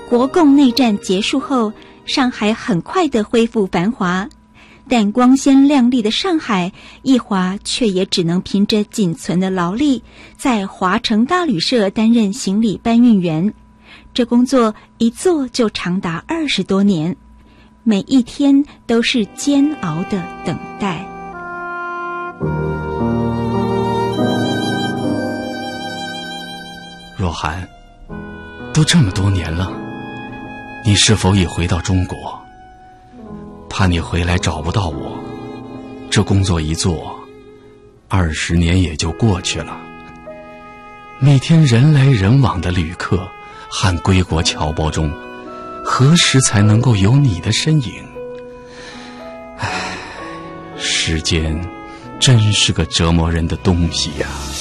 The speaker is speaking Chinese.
国共内战结束后，上海很快地恢复繁华，但光鲜亮丽的上海，奕华却也只能凭着仅存的劳力，在华城大旅社担任行李搬运员。这工作一做就长达20多年，每一天都是煎熬的等待。 若涵，都这么多年了，你是否已回到中国？怕你回来找不到我，这工作一做，20年也就过去了。每天人来人往的旅客和归国侨胞中，何时才能够有你的身影？唉，时间真是个折磨人的东西呀。